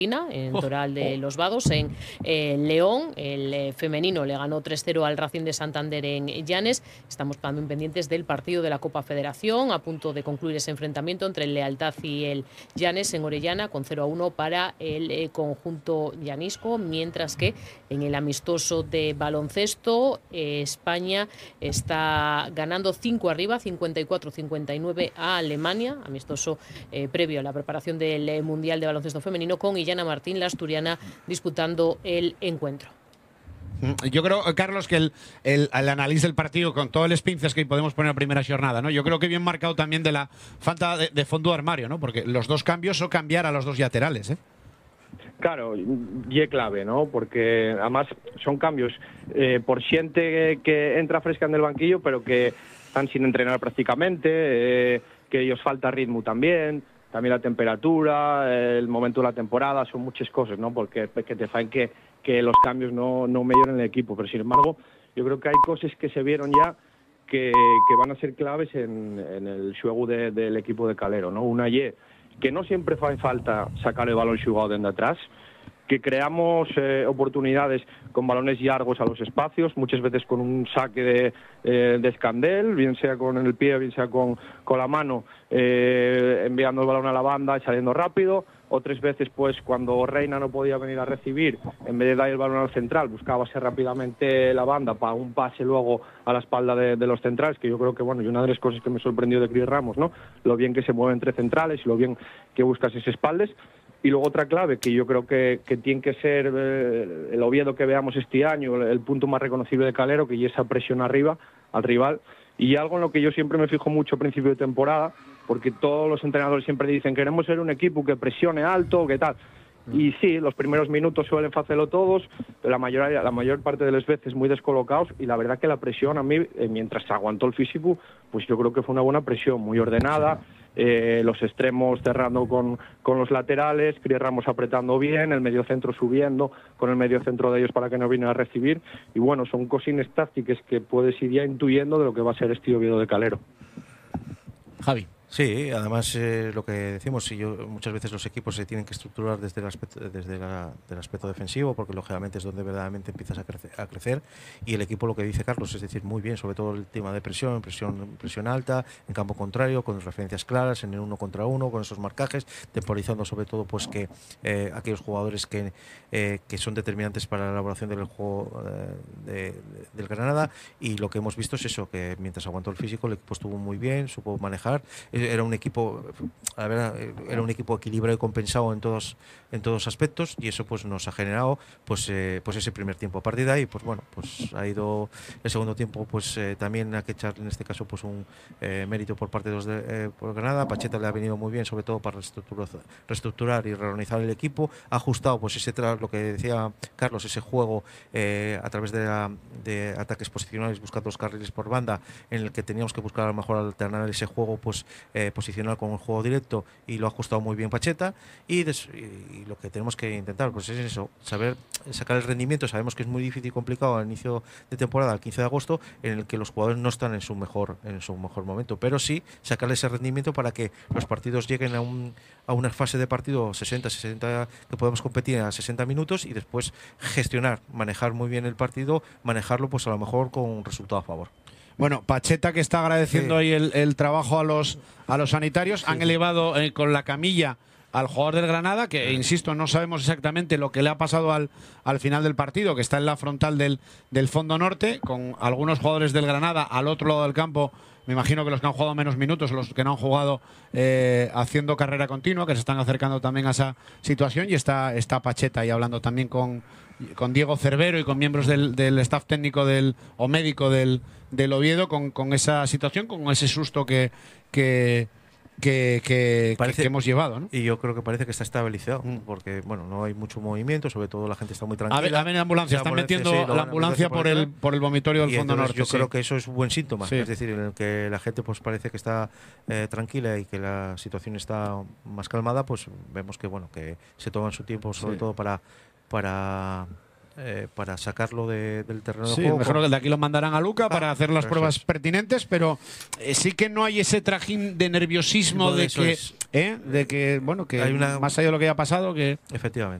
en Toral de los Vados, en León. El femenino le ganó 3-0 al Racing de Santander en Llanes. Estamos también pendientes del partido de la Copa Federación, a punto de concluir ese enfrentamiento entre el Lealtad y el Llanes en Orellana, con 0-1 para el conjunto llanisco, mientras que en el amistoso de baloncesto, España está ganando 5 arriba, 54-59 a Alemania, amistoso previo a la preparación del Mundial de Baloncesto Femenino, con Illana Martín, la asturiana, disputando el encuentro. Yo creo, Carlos, que el análisis del partido, con todos los pinces que podemos poner a primera jornada, ¿no? Yo creo que bien marcado también de la falta de fondo de armario, ¿no? Porque los dos cambios son cambiar a los dos laterales, ¿eh? Claro, y es clave, ¿no? Porque además son cambios por xente que entra fresca en el banquillo, pero que están sin entrenar prácticamente, que ellos falta ritmo también la temperatura, el momento de la temporada, son muchas cosas, ¿no? Porque que te faen que los cambios no mejoren el equipo, pero sin embargo yo creo que hay cosas que se vieron ya que van a ser claves en el juego del equipo de Calero, ¿no? Una y que no siempre fa falta sacar el balón jugado desde atrás, que creamos oportunidades con balones largos a los espacios, muchas veces con un saque de escandel, bien sea con el pie, bien sea con la mano, enviando el balón a la banda y saliendo rápido. Otras veces, pues, cuando Reina no podía venir a recibir, en vez de dar el balón al central, buscábase rápidamente la banda para un pase luego a la espalda de los centrales, que yo creo que, bueno, y una de las cosas que me sorprendió de Cris Ramos, ¿no? Lo bien que se mueve entre centrales y lo bien que busca esas espaldas. Y luego otra clave que yo creo que tiene que ser el Oviedo que veamos este año, el punto más reconocible de Calero, que es esa presión arriba al rival. Y algo en lo que yo siempre me fijo mucho a principio de temporada, porque todos los entrenadores siempre dicen queremos ser un equipo que presione alto, que tal. Y sí, los primeros minutos suelen hacerlo todos, pero la mayor parte de las veces muy descolocados, y la verdad que la presión a mí, mientras aguantó el físico, pues yo creo que fue una buena presión, muy ordenada. Los extremos cerrando con los laterales, Cris Ramos apretando bien, el mediocentro subiendo con el mediocentro de ellos para que no vienen a recibir, y bueno, son cosines tácticas que puedes ir ya intuyendo de lo que va a ser este Oviedo de Calero. Javi. Sí, además lo que decimos, muchas veces los equipos se tienen que estructurar desde del aspecto defensivo, porque lógicamente es donde verdaderamente empiezas a crecer, y el equipo, lo que dice Carlos, es decir, muy bien, sobre todo el tema de presión alta, en campo contrario, con referencias claras, en el 1 contra 1, con esos marcajes, temporizando sobre todo pues que aquellos jugadores que son determinantes para la elaboración del juego del Granada, y lo que hemos visto es eso, que mientras aguantó el físico el equipo estuvo muy bien, supo manejar. Era un equipo, equilibrado y compensado en todos aspectos, y eso pues nos ha generado pues ese primer tiempo. A partir de ahí, pues bueno, pues ha ido el segundo tiempo, pues también hay que echar en este caso pues un mérito por parte de los por Granada. Pacheta le ha venido muy bien, sobre todo para reestructurar y reorganizar el equipo. Ha ajustado pues lo que decía Carlos, ese juego a través de ataques posicionales, buscando los carriles por banda, en el que teníamos que buscar a lo mejor alternar ese juego pues posicional con el juego directo, y lo ha ajustado muy bien Pacheta. Y lo que tenemos que intentar pues es eso, saber sacar el rendimiento. Sabemos que es muy difícil y complicado al inicio de temporada, el 15 de agosto, en el que los jugadores no están en su mejor momento, pero sí sacarle ese rendimiento para que los partidos lleguen a una fase de partido 60, que podemos competir a 60 minutos, y después manejar muy bien el partido, manejarlo pues a lo mejor con un resultado a favor. Bueno, Pacheta, que está agradeciendo ahí el trabajo a los sanitarios, han elevado con la camilla al jugador del Granada, que insisto, no sabemos exactamente lo que le ha pasado al final del partido, que está en la frontal del fondo norte, con algunos jugadores del Granada al otro lado del campo. Me imagino que los que han jugado menos minutos, los que no han jugado haciendo carrera continua, que se están acercando también a esa situación, y está Pacheta ahí hablando también con Diego Cervero y con miembros del staff técnico o médico del Oviedo, con esa situación, con ese susto que hemos llevado, ¿no? Y yo creo que parece que está estabilizado, porque bueno, no hay mucho movimiento, sobre todo la gente está muy tranquila. A ver, la ambulancia, están metiendo la ambulancia por el vomitorio del fondo norte. Yo creo que eso es un buen síntoma, es decir, en el que la gente pues parece que está tranquila y que la situación está más calmada. Pues vemos que bueno, que se toman su tiempo, sobre todo para para sacarlo del terreno de Sí, juego. mejor que de aquí lo mandarán a Luca para hacer las eso pruebas es. pertinentes, pero sí que no hay ese trajín de nerviosismo No, de eso que, es. de que, bueno, que Hay una- más allá de lo que haya pasado, que Efectivamente.